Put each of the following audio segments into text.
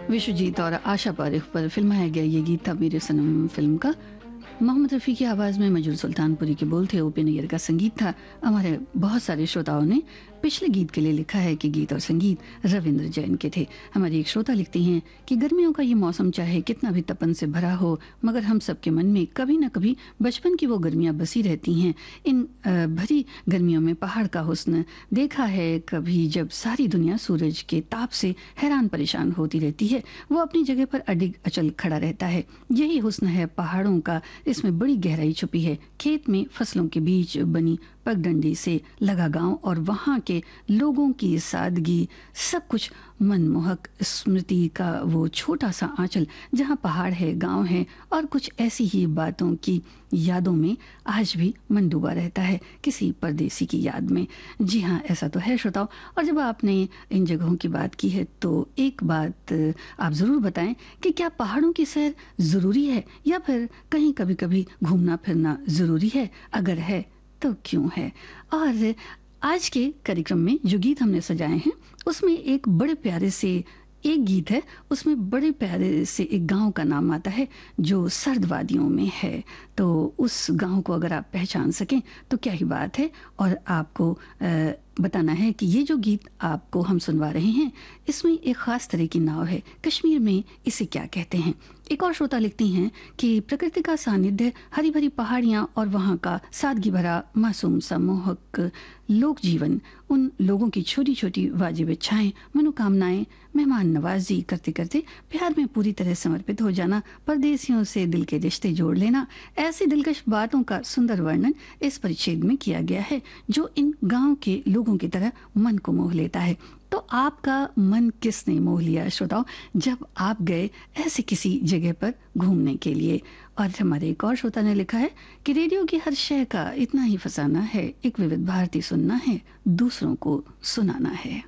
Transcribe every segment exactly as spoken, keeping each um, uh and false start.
विश्वजीत और आशा पारेख पर फिल्माया गया ये गीत था मेरे सनम फिल्म का। मोहम्मद रफ़ी की आवाज़ में मजूर सुल्तानपुरी के बोल थे, ओपी नैयर का संगीत था। हमारे बहुत सारे श्रोताओं ने पिछले गीत के लिए लिखा है कि गीत और संगीत रविंद्र जैन के थे। हमारी एक श्रोता लिखती हैं कि गर्मियों का ये मौसम चाहे कितना भी तपन से भरा हो, मगर हम सबके मन में कभी न कभी बचपन की वो गर्मियाँ बसी रहती हैं। इन भरी गर्मियों में पहाड़ का हुस्न देखा है कभी, जब सारी दुनिया सूरज के ताप से हैरान परेशान होती रहती है, वो अपनी जगह पर अडिग अचल खड़ा रहता है। यही हुस्न है पहाड़ों का, इसमें बड़ी गहराई छुपी है। खेत में फसलों के बीच बनी पगडंडी से लगा गांव और वहाँ के लोगों की सादगी, सब कुछ मनमोहक स्मृति का वो छोटा सा आंचल जहाँ पहाड़ है, गांव है और कुछ ऐसी ही बातों की यादों में आज भी मन डूबा रहता है, किसी परदेसी की याद में। जी हाँ, ऐसा तो है श्रोताओ। और जब आपने इन जगहों की बात की है तो एक बात आप ज़रूर बताएं कि क्या पहाड़ों की सैर ज़रूरी है या फिर कहीं कभी कभी घूमना फिरना ज़रूरी है? अगर है तो क्यों है? और आज के कार्यक्रम में जो गीत हमने सजाए हैं उसमें एक बड़े प्यारे से एक गीत है, उसमें बड़े प्यारे से एक गांव का नाम आता है जो सर्द वादियों में है। तो उस गांव को अगर आप पहचान सकें तो क्या ही बात है। और आपको आ, बताना है कि ये जो गीत आपको हम सुनवा रहे हैं इसमें एक ख़ास तरह की नाव है, कश्मीर में इसे क्या कहते हैं। एक और श्रोता लिखती हैं कि प्रकृति का सानिध्य, हरी भरी पहाड़ियाँ और वहाँ का सादगी भरा मासूम सा मोहक लोक जीवन, उन लोगों की छोटी छोटी वाजिब इच्छाएं, मनोकामनाएं, मेहमान नवाजी करते करते प्यार में पूरी तरह समर्पित हो जाना, परदेसियों से दिल के रिश्ते जोड़ लेना, ऐसी दिलकश बातों का सुंदर वर्णन इस परिच्छेद में किया गया है जो इन गांव के लोगों की तरह मन को मोह लेता है। तो आपका मन किसने मोह लिया श्रोताओं जब आप गए ऐसे किसी जगह पर घूमने के लिए? और हमारे एक और श्रोता ने लिखा है कि रेडियो की हर शय का इतना ही फसाना है, एक विविध भारती सुनना है, दूसरों को सुनाना है।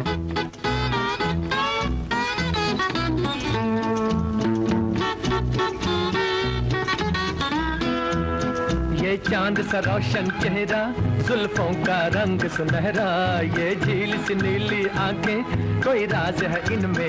ये चांद सा रोशन चेहरा, जुल्फों का रंग सुनहरा, ये झील सी नीली आंखें, कोई राज है इनमें